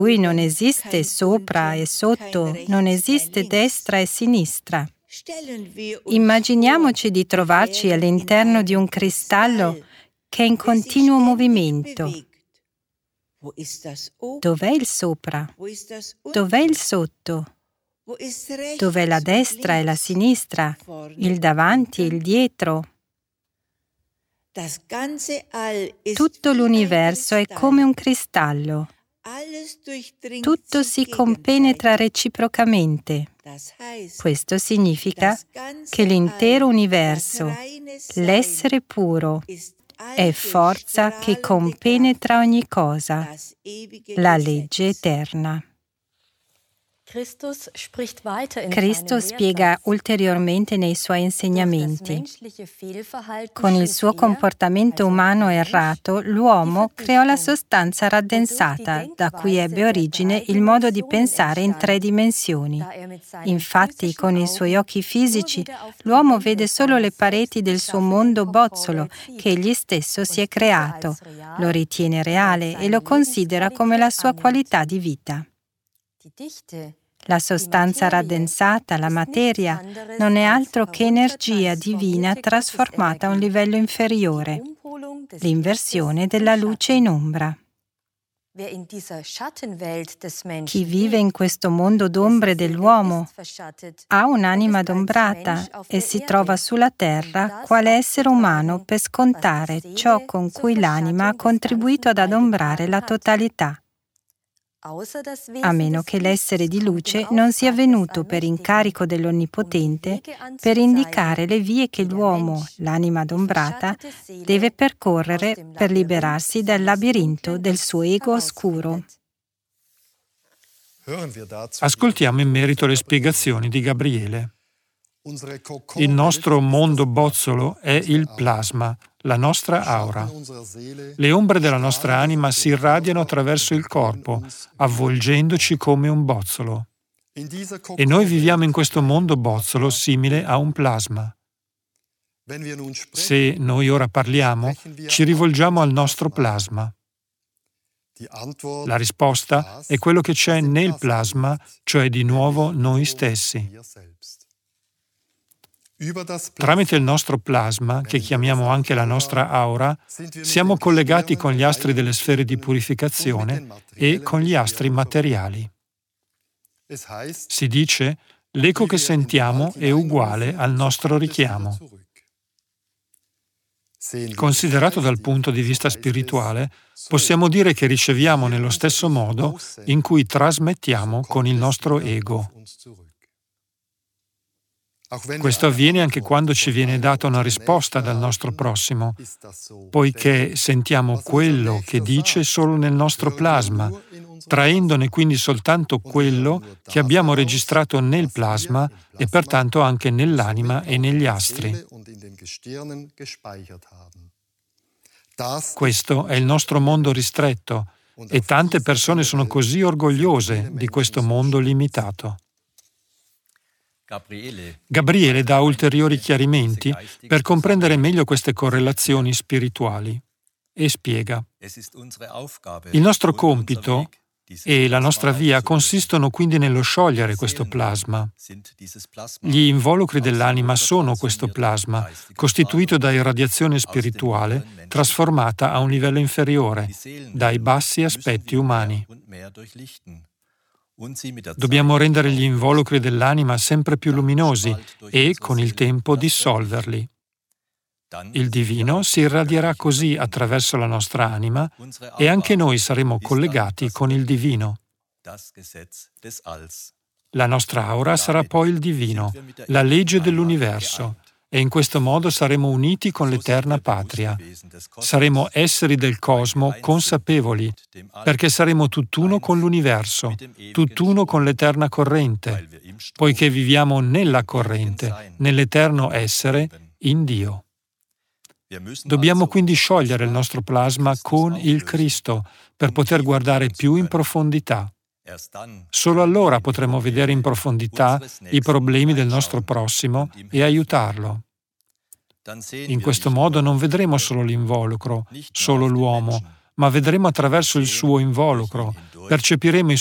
cui non esiste sopra e sotto, non esiste destra e sinistra. Immaginiamoci di trovarci all'interno di un cristallo che è in continuo movimento. Dov'è il sopra? Dov'è il sotto? Dov'è la destra e la sinistra? Il davanti e il dietro? Tutto l'universo è come un cristallo. Tutto si compenetra reciprocamente. Questo significa che l'intero universo, l'essere puro, è forza che compenetra ogni cosa, la legge eterna. Cristo spiega ulteriormente nei suoi insegnamenti. Con il suo comportamento umano errato, l'uomo creò la sostanza raddensata, da cui ebbe origine il modo di pensare in 3 dimensioni. Infatti, con i suoi occhi fisici, l'uomo vede solo le pareti del suo mondo bozzolo, che egli stesso si è creato, lo ritiene reale e lo considera come la sua qualità di vita. La sostanza raddensata, la materia, non è altro che energia divina trasformata a un livello inferiore, l'inversione della luce in ombra. Chi vive in questo mondo d'ombre dell'uomo ha un'anima adombrata e si trova sulla terra quale essere umano per scontare ciò con cui l'anima ha contribuito ad adombrare la totalità. A meno che l'essere di luce non sia venuto per incarico dell'Onnipotente per indicare le vie che l'uomo, l'anima adombrata, deve percorrere per liberarsi dal labirinto del suo ego oscuro. Ascoltiamo in merito le spiegazioni di Gabriele. Il nostro mondo bozzolo è il plasma, la nostra aura. Le ombre della nostra anima si irradiano attraverso il corpo, avvolgendoci come un bozzolo. E noi viviamo in questo mondo bozzolo simile a un plasma. Se noi ora parliamo, ci rivolgiamo al nostro plasma. La risposta è quello che c'è nel plasma, cioè di nuovo noi stessi. Tramite il nostro plasma, che chiamiamo anche la nostra aura, siamo collegati con gli astri delle sfere di purificazione e con gli astri materiali. Si dice, l'eco che sentiamo è uguale al nostro richiamo. Considerato dal punto di vista spirituale, possiamo dire che riceviamo nello stesso modo in cui trasmettiamo con il nostro ego. Questo avviene anche quando ci viene data una risposta dal nostro prossimo, poiché sentiamo quello che dice solo nel nostro plasma, traendone quindi soltanto quello che abbiamo registrato nel plasma e pertanto anche nell'anima e negli astri. Questo è il nostro mondo ristretto e tante persone sono così orgogliose di questo mondo limitato. Gabriele dà ulteriori chiarimenti per comprendere meglio queste correlazioni spirituali e spiega: il nostro compito e la nostra via consistono quindi nello sciogliere questo plasma. Gli involucri dell'anima sono questo plasma, costituito da irradiazione spirituale trasformata a un livello inferiore, dai bassi aspetti umani. Dobbiamo rendere gli involucri dell'anima sempre più luminosi e, con il tempo, dissolverli. Il divino si irradierà così attraverso la nostra anima e anche noi saremo collegati con il divino. La nostra aura sarà poi il divino, la legge dell'universo, e in questo modo saremo uniti con l'eterna patria. Saremo esseri del cosmo consapevoli, perché saremo tutt'uno con l'universo, tutt'uno con l'eterna corrente, poiché viviamo nella corrente, nell'eterno essere, in Dio. Dobbiamo quindi sciogliere il nostro plasma con il Cristo per poter guardare più in profondità. Solo allora potremo vedere in profondità i problemi del nostro prossimo e aiutarlo. In questo modo non vedremo solo l'involucro, solo l'uomo, ma vedremo attraverso il suo involucro, percepiremo i